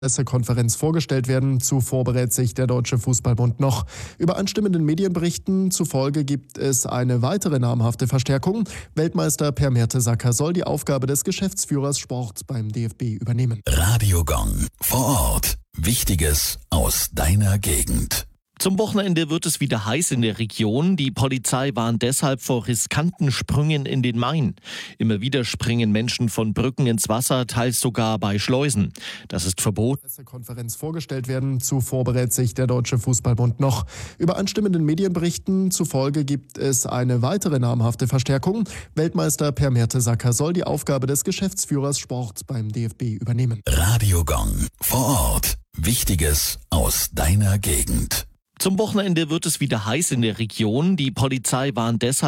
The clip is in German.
Pressekonferenz vorgestellt werden. Zuvor berät sich der Deutsche Fußballbund noch. Übereinstimmenden Medienberichten zufolge gibt es eine weitere namhafte Verstärkung. Weltmeister Per Mertesacker soll die Aufgabe des Geschäftsführers Sport beim DFB übernehmen. Radio Gong vor Ort. Wichtiges aus deiner Gegend. Zum Wochenende wird es wieder heiß in der Region. Die Polizei warnt deshalb vor riskanten Sprüngen in den Main. Immer wieder springen Menschen von Brücken ins Wasser, teils sogar bei Schleusen. Das ist verboten. Pressekonferenz vorgestellt werden. Zuvor berät sich der Deutsche Fußballbund noch. Übereinstimmenden Medienberichten zufolge gibt es eine weitere namhafte Verstärkung. Weltmeister Per Mertesacker soll die Aufgabe des Geschäftsführers Sport beim DFB übernehmen. Radio Gong vor Ort. Wichtiges aus deiner Gegend. Zum Wochenende wird es wieder heiß in der Region. Die Polizei warnt deshalb